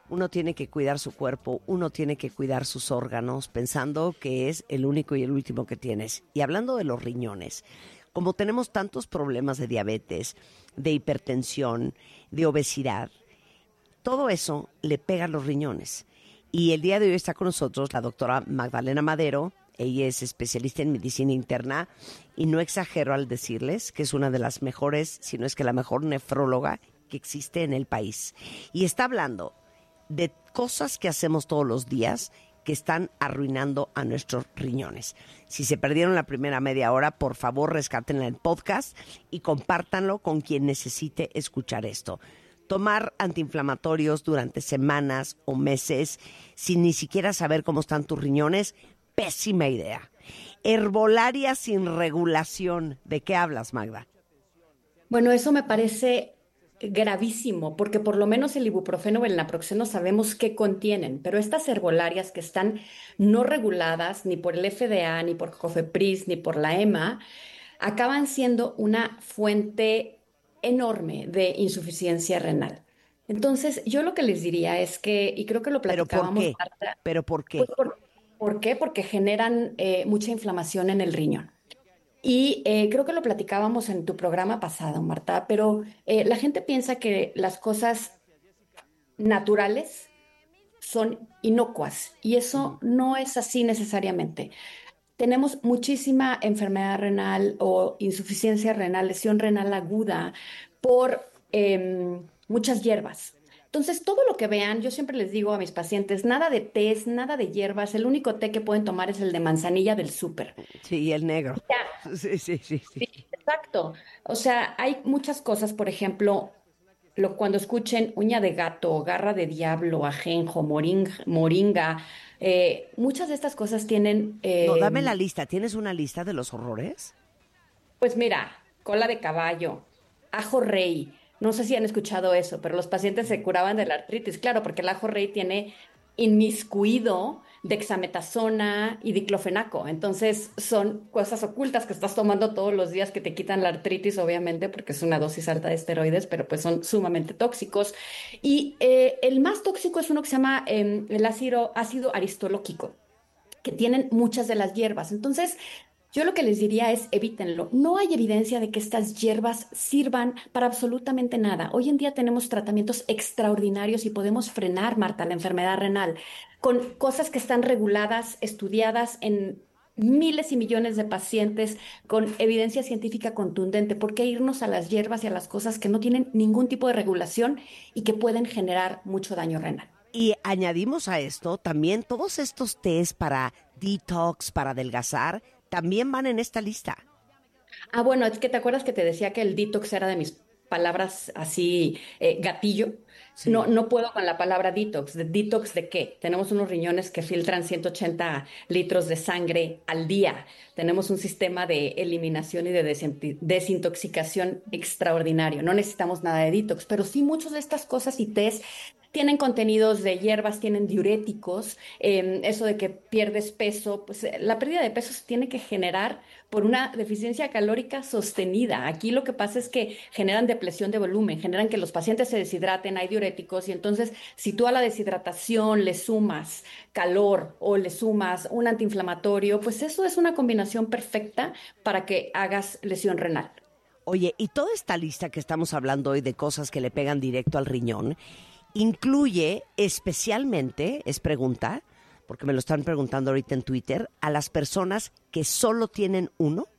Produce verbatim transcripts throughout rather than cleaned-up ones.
uno tiene que cuidar su cuerpo, uno tiene que cuidar sus órganos, pensando que es el único y el último que tienes. Y hablando de los riñones, como tenemos tantos problemas de diabetes, de hipertensión, de obesidad, todo eso le pega a los riñones. Y el día de hoy está con nosotros la doctora Magdalena Madero. Ella es especialista en medicina interna y no exagero al decirles que es una de las mejores, si no es que la mejor nefróloga que existe en el país. Y está hablando de cosas que hacemos todos los días que están arruinando a nuestros riñones. Si se perdieron la primera media hora, por favor rescátenla en el podcast y compártanlo con quien necesite escuchar esto. Tomar antiinflamatorios durante semanas o meses sin ni siquiera saber cómo están tus riñones, pésima idea. Herbolaria sin regulación. ¿De qué hablas, Magda? Bueno, eso me parece gravísimo, porque por lo menos el ibuprofeno o el naproxeno sabemos qué contienen, pero estas herbolarias que están no reguladas ni por el F D A, ni por COFEPRIS, ni por la EMA, acaban siendo una fuente enorme de insuficiencia renal. Entonces, yo lo que les diría es que, y creo que lo ¿Pero por platicábamos, qué? Marta, ¿Pero por pues, qué? ¿por, ¿por qué? Porque generan eh, mucha inflamación en el riñón. Y eh, creo que lo platicábamos en tu programa pasado, Marta, pero eh, la gente piensa que las cosas naturales son inocuas y eso no es así necesariamente. Tenemos muchísima enfermedad renal o insuficiencia renal, lesión renal aguda por em, muchas hierbas. Entonces, todo lo que vean, yo siempre les digo a mis pacientes, nada de tés, nada de hierbas, el único té que pueden tomar es el de manzanilla del súper. Sí, y el negro. Ya. Sí, sí, sí, sí. Sí, exacto. O sea, hay muchas cosas, por ejemplo, lo, cuando escuchen uña de gato, garra de diablo, ajenjo, moringa, moringa, eh, muchas de estas cosas tienen, No, dame eh, la lista. ¿Tienes una lista de los horrores? pues mira, cola de caballo, ajo rey. No sé si han escuchado eso, pero los pacientes se curaban de la artritis, claro, porque el ajo rey tiene inmiscuido dexametasona y diclofenaco. Entonces son cosas ocultas que estás tomando todos los días que te quitan la artritis, obviamente, porque es una dosis alta de esteroides, pero pues son sumamente tóxicos. Y eh, el más tóxico es uno que se llama eh, el ácido, ácido aristolóquico, que tienen muchas de las hierbas. Entonces, yo lo que les diría es evítenlo. No hay evidencia de que estas hierbas sirvan para absolutamente nada. Hoy en día tenemos tratamientos extraordinarios y podemos frenar, Marta, la enfermedad renal con cosas que están reguladas, estudiadas en miles y millones de pacientes con evidencia científica contundente. ¿Por qué irnos a las hierbas y a las cosas que no tienen ningún tipo de regulación y que pueden generar mucho daño renal? Y añadimos a esto también todos estos tés para detox, para adelgazar, también van en esta lista. Ah, bueno, es que te acuerdas que te decía que el detox era de mis palabras así, eh, gatillo. No, Sí. no puedo con la palabra detox. ¿De detox de qué? Tenemos unos riñones que filtran ciento ochenta litros de sangre al día. Tenemos un sistema de eliminación y de desinti- desintoxicación extraordinario. No necesitamos nada de detox, pero sí muchas de estas cosas y tés tienen contenidos de hierbas, tienen diuréticos, eh, eso de que pierdes peso, pues eh, la pérdida de peso se tiene que generar por una deficiencia calórica sostenida. Aquí lo que pasa es que generan depresión de volumen, generan que los pacientes se deshidraten, hay diuréticos, y entonces si tú a la deshidratación le sumas calor o le sumas un antiinflamatorio, pues eso es una combinación perfecta para que hagas lesión renal. Oye, y toda esta lista que estamos hablando hoy de cosas que le pegan directo al riñón, incluye especialmente, es pregunta, porque me lo están preguntando ahorita en Twitter, a las personas que solo tienen uno.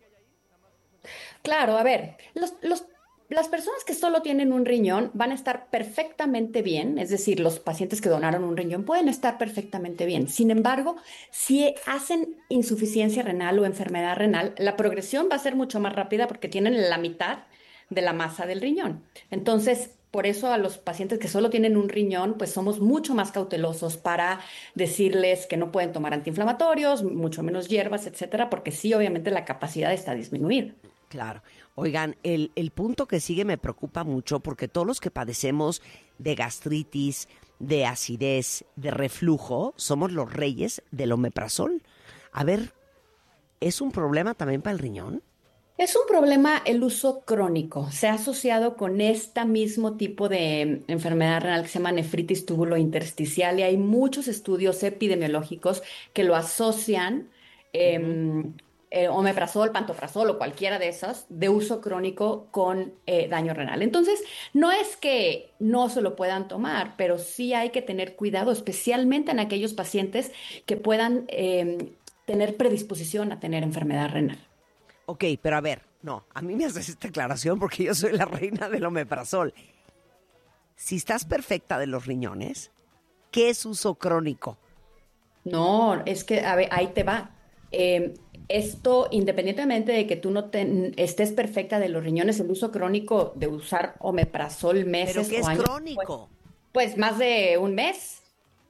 Claro, a ver, los, los- las personas que solo tienen un riñón van a estar perfectamente bien, es decir, los pacientes que donaron un riñón pueden estar perfectamente bien. Sin embargo, si hacen insuficiencia renal o enfermedad renal, la progresión va a ser mucho más rápida porque tienen la mitad de la masa del riñón. Entonces, por eso a los pacientes que solo tienen un riñón, pues somos mucho más cautelosos para decirles que no pueden tomar antiinflamatorios, mucho menos hierbas, etcétera, porque sí, obviamente la capacidad está disminuida. Claro. Oigan, el, el punto que sigue me preocupa mucho porque todos los que padecemos de gastritis, de acidez, de reflujo, somos los reyes del omeprazol. A ver, ¿es un problema también para el riñón? Es un problema el uso crónico. Se ha asociado con este mismo tipo de enfermedad renal que se llama nefritis tubulointersticial y hay muchos estudios epidemiológicos que lo asocian, Ujú. eh, eh, omeprazol, pantoprazol o cualquiera de esas, de uso crónico con eh, daño renal. Entonces, no es que no se lo puedan tomar, pero sí hay que tener cuidado, especialmente en aquellos pacientes que puedan eh, tener predisposición a tener enfermedad renal. Ok, pero a ver, no, a mí me haces esta aclaración porque yo soy la reina del omeprazol. Si estás perfecta de los riñones, ¿qué es uso crónico? No, es que, a ver, ahí te va. Eh, esto, independientemente de que tú no te- estés perfecta de los riñones, el uso crónico de usar omeprazol ¿Pero meses qué o es años, pues, crónico? pues más de un mes,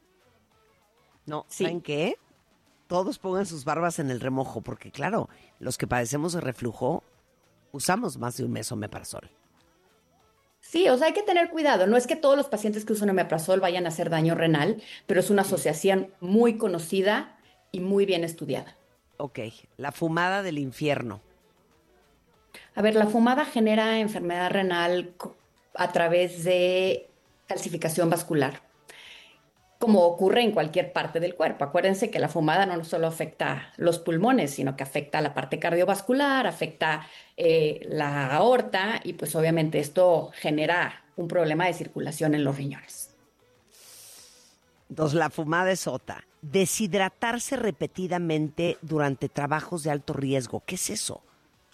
No, ¿saben sí. qué? Todos pongan sus barbas en el remojo, porque claro, los que padecemos de reflujo usamos más de un mes omeprazol. Sí, o sea, hay que tener cuidado. No es que todos los pacientes que usan omeprazol vayan a hacer daño renal, pero es una Mm. asociación muy conocida y muy bien estudiada. Ok, la fumada del infierno. A ver, la fumada genera enfermedad renal co- a través de calcificación vascular, como ocurre en cualquier parte del cuerpo. Acuérdense que la fumada no solo afecta los pulmones, sino que afecta la parte cardiovascular, afecta eh, la aorta y pues obviamente esto genera un problema de circulación en los riñones. Entonces, la fumada es otra. Deshidratarse repetidamente durante trabajos de alto riesgo. ¿Qué es eso?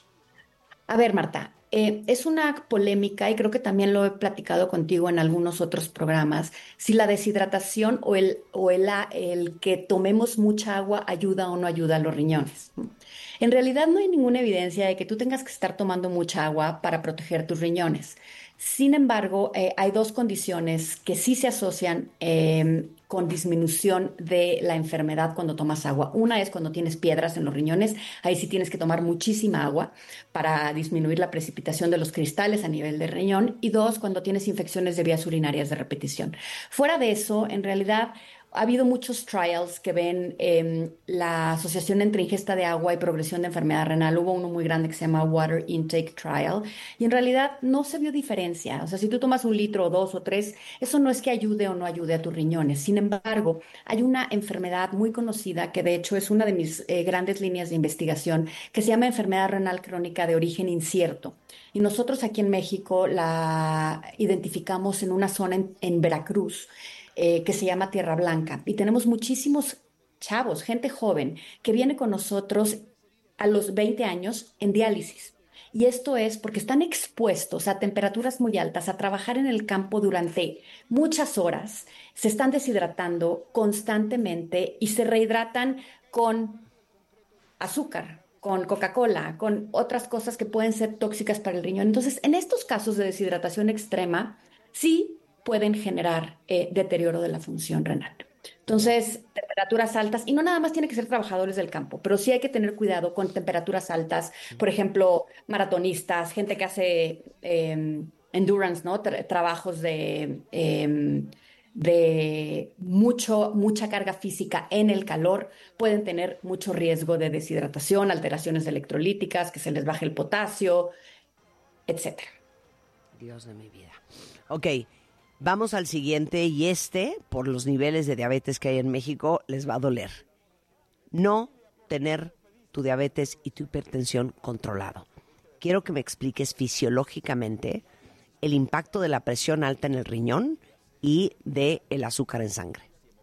A ver, Marta, eh, es una polémica y creo que también lo he platicado contigo en algunos otros programas, si la deshidratación o el, o el, a- el que tomemos mucha agua ayuda o no ayuda a los riñones. En realidad no hay ninguna evidencia de que tú tengas que estar tomando mucha agua para proteger tus riñones. Sin embargo, eh, hay dos condiciones que sí se asocian em, con disminución de la enfermedad cuando tomas agua. Una es cuando tienes piedras en los riñones, ahí sí tienes que tomar muchísima agua para disminuir la precipitación de los cristales a nivel del riñón. Y dos, cuando tienes infecciones de vías urinarias de repetición. Fuera de eso, en realidad ha habido muchos trials que ven em, la asociación entre ingesta de agua y progresión de enfermedad renal. Hubo uno muy grande que se llama Water Intake Trial y en realidad no se vio diferencia. O sea, si tú tomas un litro o dos o tres, eso no es que ayude o no ayude a tus riñones. Sin embargo, hay una enfermedad muy conocida que de hecho es una de mis eh, grandes líneas de investigación que se llama enfermedad renal crónica de origen incierto. Y nosotros aquí en México la identificamos en una zona en en Veracruz eh, que se llama Tierra Blanca. Y tenemos muchísimos chavos, gente joven, que viene con nosotros a los veinte años en diálisis. Y esto es porque están expuestos a temperaturas muy altas, a trabajar en el campo durante muchas horas, se están deshidratando constantemente y se rehidratan con azúcar, con Coca-Cola, con otras cosas que pueden ser tóxicas para el riñón. Entonces, en estos casos de deshidratación extrema, sí pueden generar eh, deterioro de la función renal. Ya. Entonces, temperaturas altas, y no nada más tiene que ser trabajadores del campo, pero sí hay que tener cuidado con temperaturas altas, por ejemplo, maratonistas, gente que hace eh, endurance, ¿no? Tra- trabajos de, eh, de mucho, mucha carga física en el calor pueden tener mucho riesgo de deshidratación, alteraciones electrolíticas, que se les baje el potasio, etcétera. Dios de mi vida. Ok, vamos al siguiente y este, por los niveles de diabetes que hay en México, les va a doler. No tener tu diabetes y tu hipertensión controlado. Quiero que me expliques fisiológicamente el impacto de la presión alta en el riñón y de el azúcar en sangre.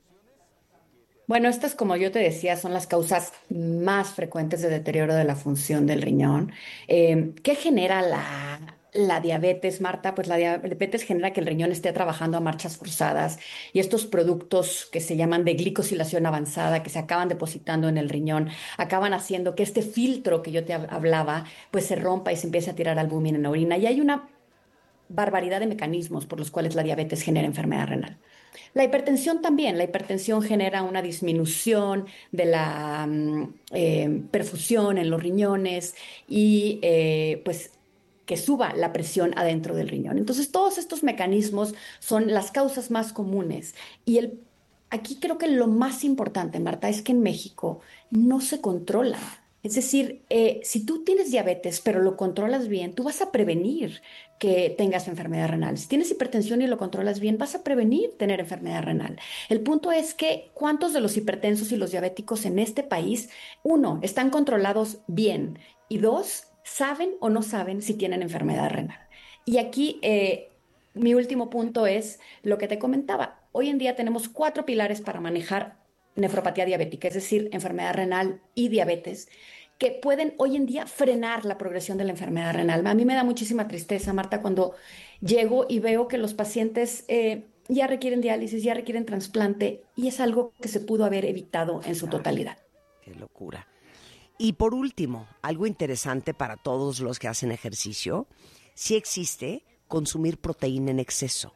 Bueno, estas, como yo te decía, son las causas más frecuentes de deterioro de la función del riñón. Eh, ¿qué genera la, la diabetes, Marta? Pues la diabetes genera que el riñón esté trabajando a marchas forzadas y estos productos que se llaman de glicosilación avanzada, que se acaban depositando en el riñón, acaban haciendo que este filtro que yo te hab- hablaba, pues se rompa y se empiece a tirar albúmina en la orina. Y hay una barbaridad de mecanismos por los cuales la diabetes genera enfermedad renal. La hipertensión también, la hipertensión genera una disminución de la mm, eh, perfusión en los riñones y eh, pues que suba la presión adentro del riñón. Entonces, todos estos mecanismos son las causas más comunes y el, aquí creo que lo más importante, Marta, es que en México no se controla. Es decir, eh, si tú tienes diabetes, pero lo controlas bien, tú vas a prevenir que tengas enfermedad renal. Si tienes hipertensión y lo controlas bien, vas a prevenir tener enfermedad renal. El punto es que cuántos de los hipertensos y los diabéticos en este país, uno, están controlados bien y dos, saben o no saben si tienen enfermedad renal. Y aquí eh, mi último punto es lo que te comentaba. Hoy en día tenemos cuatro pilares para manejar nefropatía diabética, es decir, enfermedad renal y diabetes, que pueden hoy en día frenar la progresión de la enfermedad renal. A mí me da muchísima tristeza, Marta, cuando llego y veo que los pacientes eh, ya requieren diálisis, ya requieren trasplante, y es algo que se pudo haber evitado en su Ay, totalidad. qué locura. Y por último, algo interesante para todos los que hacen ejercicio, sí existe consumir proteína en exceso.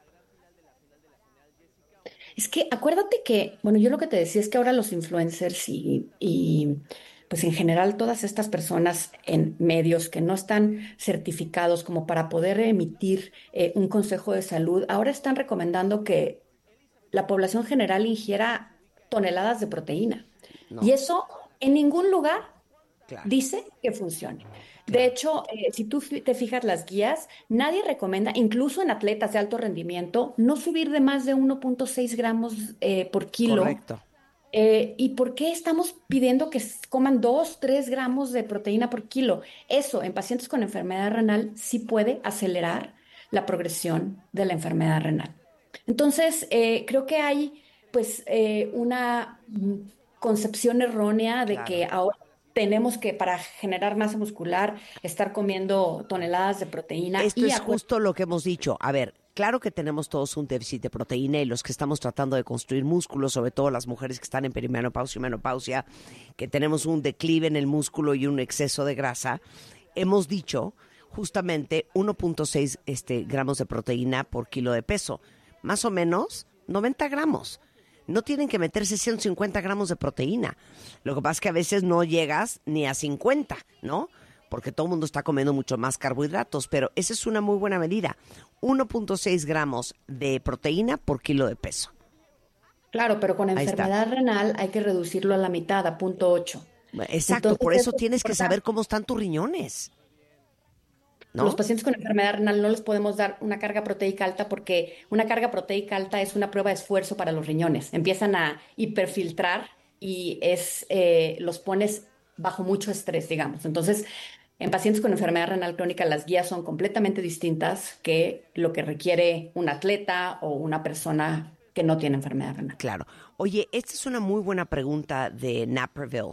Es que acuérdate que, bueno, yo lo que te decía es que ahora los influencers y, y, pues en general todas estas personas en medios que no están certificados como para poder emitir eh, un consejo de salud, ahora están recomendando que la población general ingiera toneladas de proteína. Y No, eso en ningún lugar claro, dice que funcione. De claro. hecho, eh, si tú fi- te fijas las guías, nadie recomienda, incluso en atletas de alto rendimiento, no subir de más de uno punto seis gramos eh, por kilo. Correcto. Eh, ¿y por qué estamos pidiendo que s- coman dos, tres gramos de proteína por kilo? Eso, en pacientes con enfermedad renal, sí puede acelerar la progresión de la enfermedad renal. Entonces, eh, creo que hay pues eh, una mm, concepción errónea de Claro. que ahora tenemos que, para generar masa muscular, estar comiendo toneladas de proteína Esto y es acuer- justo lo que hemos dicho. A ver, claro que tenemos todos un déficit de proteína y los que estamos tratando de construir músculo, sobre todo las mujeres que están en perimenopausia y menopausia, que tenemos un declive en el músculo y un exceso de grasa, hemos dicho justamente uno punto seis este, gramos de proteína por kilo de peso. Más o menos noventa gramos. No tienen que meterse ciento cincuenta gramos de proteína. Lo que pasa es que a veces no llegas ni a cincuenta, ¿no? Porque todo el mundo está comiendo mucho más carbohidratos, pero esa es una muy buena medida. uno punto seis gramos de proteína por kilo de peso. claro, pero con Ahí está. enfermedad renal hay que reducirlo a la mitad, a punto ocho. Exacto, Entonces, por eso esto es tienes que saber importante. cómo están tus riñones, Los ¿no? pacientes con enfermedad renal no les podemos dar una carga proteica alta porque una carga proteica alta es una prueba de esfuerzo para los riñones. Empiezan a hiperfiltrar y es, eh, los pones bajo mucho estrés, digamos. Entonces, en pacientes con enfermedad renal crónica, las guías son completamente distintas que lo que requiere un atleta o una persona que no tiene enfermedad renal. Claro. Oye, esta es una muy buena pregunta de Naperville.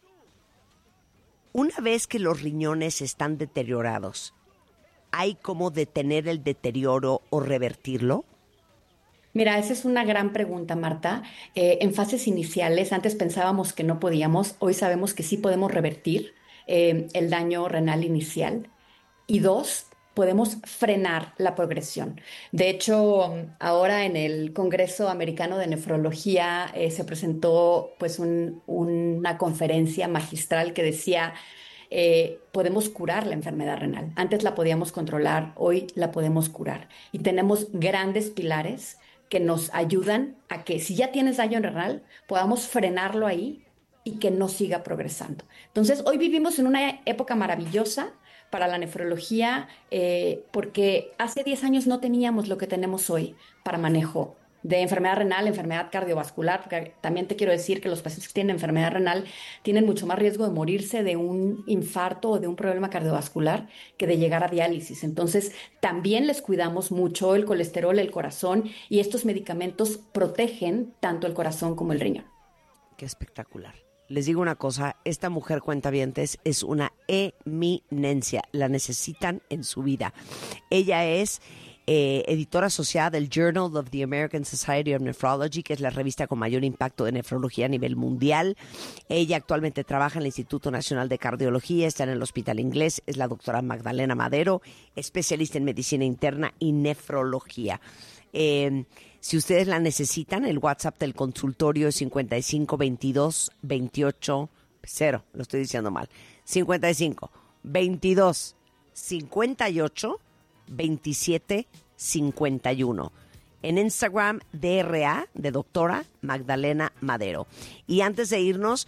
Una vez que los riñones están deteriorados, ¿hay cómo detener el deterioro o revertirlo? Mira, esa es una gran pregunta, Marta. Eh, en fases iniciales, antes pensábamos que no podíamos, hoy sabemos que sí podemos revertir eh, el daño renal inicial. Y dos, podemos frenar la progresión. De hecho, ahora en el Congreso Americano de Nefrología eh, se presentó pues un- una conferencia magistral que decía eh, podemos curar la enfermedad renal. Antes la podíamos controlar, hoy la podemos curar. Y tenemos grandes pilares que nos ayudan a que si ya tienes daño renal, podamos frenarlo ahí y que no siga progresando. Entonces, hoy vivimos en una época maravillosa para la nefrología eh, porque hace diez años no teníamos lo que tenemos hoy para manejo de enfermedad renal, enfermedad cardiovascular, porque también te quiero decir que los pacientes que tienen enfermedad renal tienen mucho más riesgo de morirse de un infarto o de un problema cardiovascular que de llegar a diálisis. Entonces, también les cuidamos mucho el colesterol, el corazón, y estos medicamentos protegen tanto el corazón como el riñón. Qué espectacular. Les digo una cosa, esta mujer cuentavientes es una eminencia, la necesitan en su vida. Ella es eh, editora asociada del Journal of the American Society of Nephrology, que es la revista con mayor impacto de nefrología a nivel mundial. Ella actualmente trabaja en el Instituto Nacional de Cardiología, está en el Hospital Inglés, es la doctora Magdalena Madero, especialista en medicina interna y nefrología. Eh, si ustedes la necesitan, el WhatsApp del consultorio es cincuenta y cinco veintidós veintiocho cero, lo estoy diciendo mal, cincuenta y cinco veintidós cincuenta y ocho veintisiete cincuenta y uno. En Instagram, D R A, de doctora Magdalena Madero. Y antes de irnos,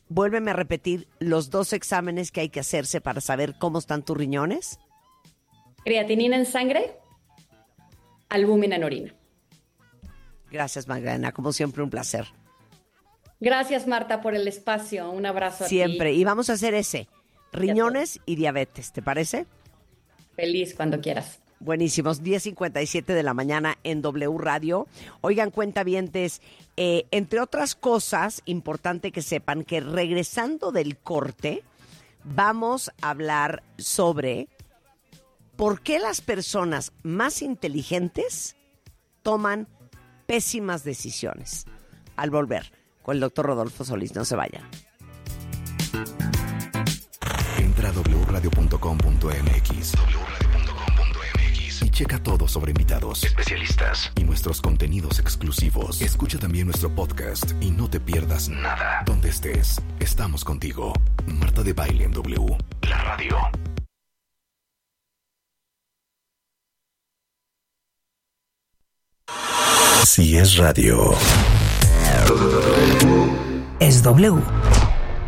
vuélveme a repetir los dos exámenes que hay que hacerse para saber cómo están tus riñones. Creatinina en sangre, albúmina en orina. Gracias, Magdalena. Como siempre, un placer. Gracias, Marta, por el espacio. Un abrazo Siempre. a ti. Y vamos a hacer ese. Riñones y diabetes. ¿Te parece? Feliz cuando quieras. Buenísimos. diez cincuenta y siete de la mañana en W Radio. Oigan, cuentavientes, eh, entre otras cosas, importante que sepan que regresando del corte, vamos a hablar sobre por qué las personas más inteligentes toman pésimas decisiones. Al volver, con el doctor Rodolfo Solís. No se vayan. Entra a doble u radio punto com punto m x doble u radio punto com punto m x y checa todo sobre invitados, especialistas y nuestros contenidos exclusivos. Escucha también nuestro podcast y no te pierdas nada. Donde estés, estamos contigo. Marta de Baile en W, la radio. Si es radio, es W.